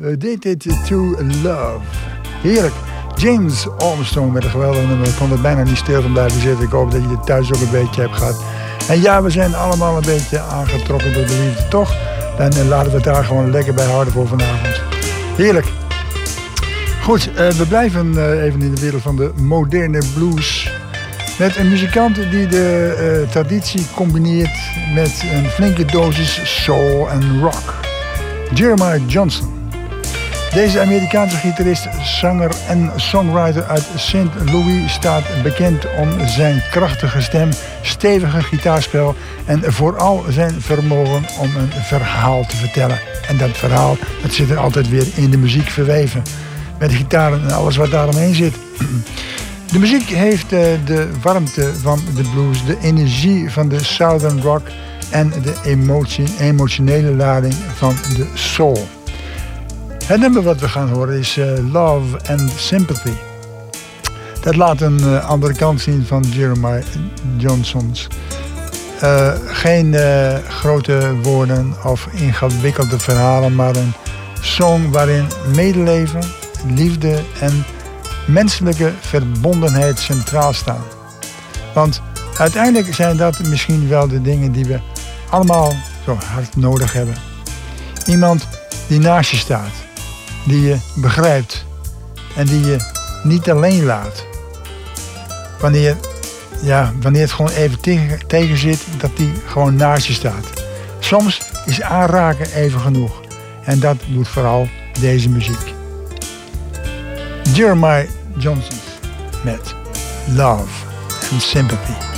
Addicted to Love. Heerlijk. James Armstrong met een geweldig nummer. Ik kon er bijna niet stil van blijven zitten. Ik hoop dat je het thuis ook een beetje hebt gehad. En ja, we zijn allemaal een beetje aangetrokken door de liefde, toch? Dan laten we het daar gewoon lekker bij houden voor vanavond. Heerlijk. Goed, we blijven even in de wereld van de moderne blues. Met een muzikant die de traditie combineert met een flinke dosis soul en rock. Jeremiah Johnson. Deze Amerikaanse gitarist, zanger en songwriter uit St. Louis staat bekend om zijn krachtige stem, stevige gitaarspel en vooral zijn vermogen om een verhaal te vertellen. En dat verhaal, dat zit er altijd weer in de muziek verweven. Met de gitaren en alles wat daaromheen zit. De muziek heeft de warmte van de blues, de energie van de southern rock en de emotionele lading van de soul. Het nummer wat we gaan horen is Love and Sympathy. Dat laat een andere kant zien van Jeremiah Johnson's. Geen grote woorden of ingewikkelde verhalen, maar een song waarin medeleven, liefde en menselijke verbondenheid centraal staan. Want uiteindelijk zijn dat misschien wel de dingen die we allemaal zo hard nodig hebben. Iemand die naast je staat, die je begrijpt en die je niet alleen laat. Wanneer het gewoon even tegen zit, dat die gewoon naast je staat. Soms is aanraken even genoeg. En dat doet vooral deze muziek. Jeremiah Johnson met Love and Sympathy.